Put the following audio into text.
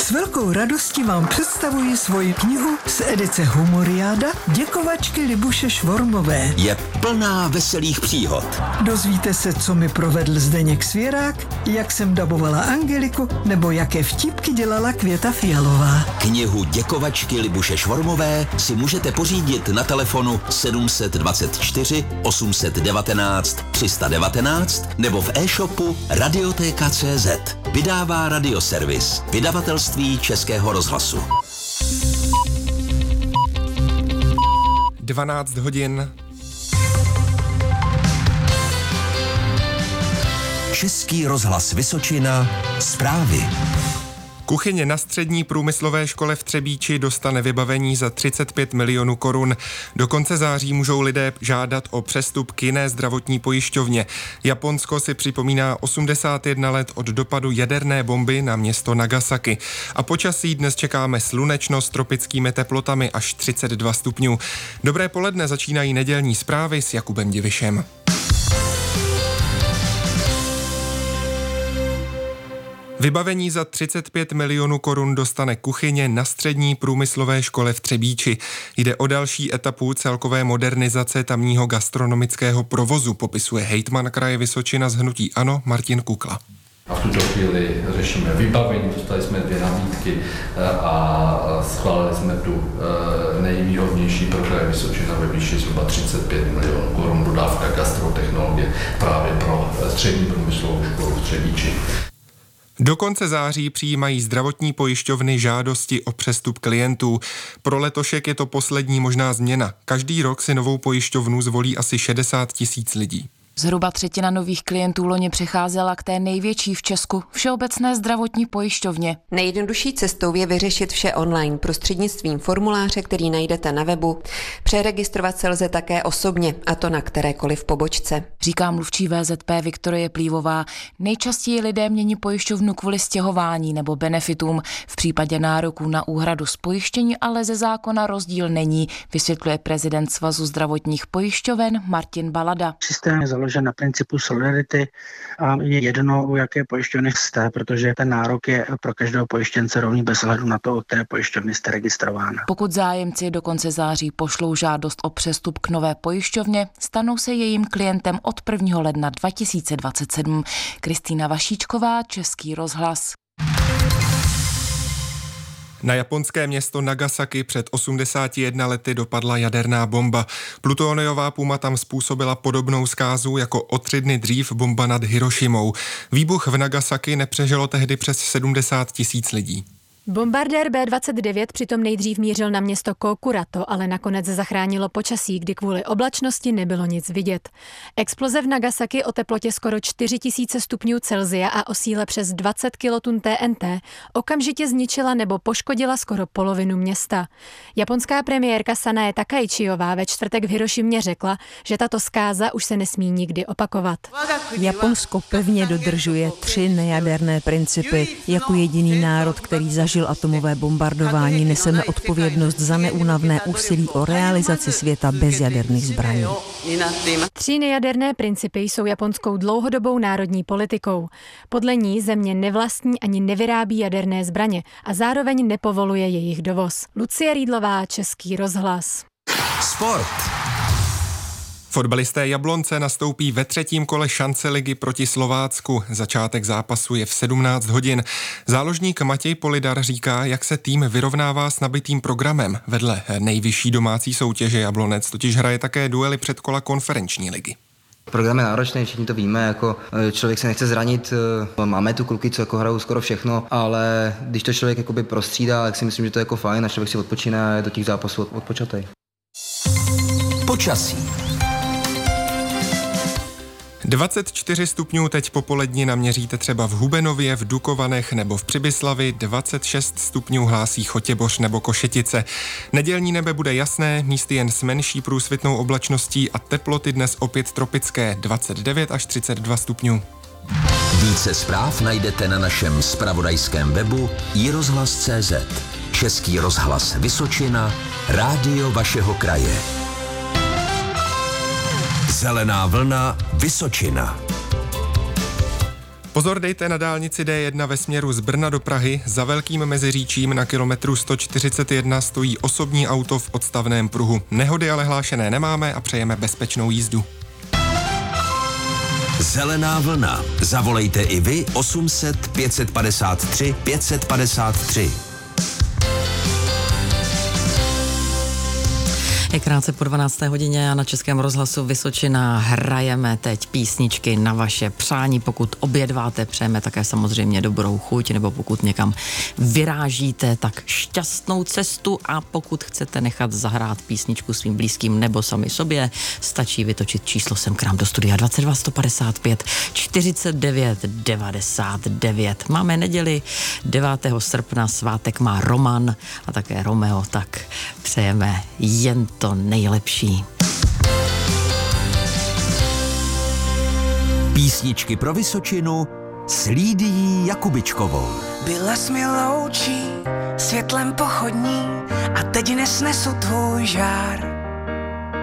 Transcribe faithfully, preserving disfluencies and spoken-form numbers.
S velkou radostí vám představuji svoji knihu z edice Humoriáda Děkovačky Libuše Švormové. Je plná veselých příhod. Dozvíte se, co mi provedl Zdeněk Svěrák, jak jsem dabovala Angeliku, nebo jaké vtipky dělala Květa Fialová. Knihu Děkovačky Libuše Švormové si můžete pořídit na telefonu sedm dvacet čtyři osm set devatenáct tři sta devatenáct nebo v e-shopu radiotéka tečka cé zet. Vydává Radioservis, vydavatelství Českého rozhlasu. dvanáct hodin. Český rozhlas Vysočina, zprávy. Kuchyně na střední průmyslové škole v Třebíči dostane vybavení za třicet pět milionů korun. Do konce září můžou lidé žádat o přestup k jiné zdravotní pojišťovně. Japonsko si připomíná osmdesát jedna let od dopadu jaderné bomby na město Nagasaki. A počasí dnes čekáme slunečno s tropickými teplotami až třicet dva stupňů. Dobré poledne, začínají nedělní zprávy s Jakubem Divišem. Vybavení za třicet pět milionů korun dostane kuchyně na střední průmyslové škole v Třebíči. Jde o další etapu celkové modernizace tamního gastronomického provozu, popisuje hejtman kraje Vysočina z hnutí ANO Martin Kukla. A v tuto chvíli řešíme vybavení, dostali jsme dvě nabídky a schválili jsme tu nejvýhodnější pro kraj Vysočina ve výši zhruba třicet pět milionů korun dodávka gastrotechnologie právě pro střední průmyslovou školu v Třebíči. Do konce září přijímají zdravotní pojišťovny žádosti o přestup klientů. Pro letošek je to poslední možná změna. Každý rok si novou pojišťovnu zvolí asi šedesát tisíc lidí. Zhruba třetina nových klientů loni přecházela k té největší v Česku, Všeobecné zdravotní pojišťovně. Nejjednodušší cestou je vyřešit vše online prostřednictvím formuláře, který najdete na webu. Přeregistrovat se lze také osobně, a to na kterékoliv pobočce. Říká mluvčí V Z P Viktorie Plívová. Nejčastěji lidé mění pojišťovnu kvůli stěhování nebo benefitům. V případě nároků na úhradu z pojištění ale ze zákona rozdíl není, vysvětluje prezident Svazu zdravotních pojišťoven Martin Balada. Systém je založen na principu solidarity a je jedno, u jaké pojišťovny jste, protože ten nárok je pro každého pojištěnce rovný bez ohledu na to, od které pojišťovny jste registrována. Pokud zájemci do konce září pošlou žádost o přestup k nové pojišťovně, stanou se jejím klientem od prvního ledna dva tisíce dvacet sedm. Kristýna Vašíčková, Český rozhlas. Na japonské město Nagasaki před osmdesáti jednou lety dopadla jaderná bomba. Plutoniová puma tam způsobila podobnou zkázu jako o tři dny dřív bomba nad Hirošimou. Výbuch v Nagasaki nepřežilo tehdy přes sedmdesát tisíc lidí. Bombardér bé dvacet devět přitom nejdřív mířil na město Kokurato, ale nakonec zachránilo počasí, kdy kvůli oblačnosti nebylo nic vidět. Exploze v Nagasaki o teplotě skoro čtyři tisíce stupňů Celsia a o síle přes dvacet kilotun T N T okamžitě zničila nebo poškodila skoro polovinu města. Japonská premiérka Sanae Takaichiová ve čtvrtek v Hirošimě řekla, že tato zkáza už se nesmí nikdy opakovat. Japonsko pevně dodržuje tři nejaderné principy. Jako jediný národ, který zažil atomové bombardování, neseme odpovědnost za neúnavné úsilí o realizaci světa bez jaderných zbraní. Tři nejaderné principy jsou japonskou dlouhodobou národní politikou. Podle ní země nevlastní ani nevyrábí jaderné zbraně a zároveň nepovoluje jejich dovoz. Lucie Rýdlová, Český rozhlas. Sport. Fotbalisté Jablonce nastoupí ve třetím kole šance ligy proti Slovácku. Začátek zápasu je v sedmnáct hodin. Záložník Matěj Polidar říká, jak se tým vyrovnává s nabitým programem. Vedle nejvyšší domácí soutěže Jablonec totiž hraje také duely předkola konferenční ligy. Program je náročný, všichni to víme, jako člověk se nechce zranit, máme tu kluky, co jako hrajou skoro všechno, ale když to člověk jakoby prostřídá, tak si myslím, že to je jako fajn a člověk si odpočíne a je do těch zápasů odpočatej. Počasí. dvacet čtyři stupňů teď popolední naměříte třeba v Hubenově, v Dukovanech nebo v Přibyslavi, dvacet šest stupňů hlásí Chotěboř nebo Košetice. Nedělní nebe bude jasné, místy jen s menší průsvitnou oblačností a teploty dnes opět tropické, dvacet devět až třicet dva stupňů. Více zpráv najdete na našem zpravodajském webu i rozhlas tečka cé zet. Český rozhlas Vysočina, rádio vašeho kraje. Zelená vlna Vysočina. Pozor dejte na dálnici D jedna ve směru z Brna do Prahy. Za Velkým Meziříčím na kilometru sto čtyřicet jedna stojí osobní auto v odstavném pruhu. Nehody ale hlášené nemáme a přejeme bezpečnou jízdu. Zelená vlna. Zavolejte i vy osm set pět padesát tři pět padesát tři. Je krátce po dvanácté hodině a na Českém rozhlasu Vysočina hrajeme teď písničky na vaše přání. Pokud obědváte, přejeme také samozřejmě dobrou chuť, nebo pokud někam vyrážíte, tak šťastnou cestu, a pokud chcete nechat zahrát písničku svým blízkým nebo sami sobě, stačí vytočit číslo sem k nám do studia dvacet dva sto padesát pět čtyřicet devět devadesát devět. Máme neděli devátého srpna, svátek má Roman a také Romeo, tak přejeme jen to nejlepší. Písničky pro Vysočinu s Lídií Jakubičkovou. Byla jsi mi loučí, světlem pochodní a teď nesnesu tvůj žár.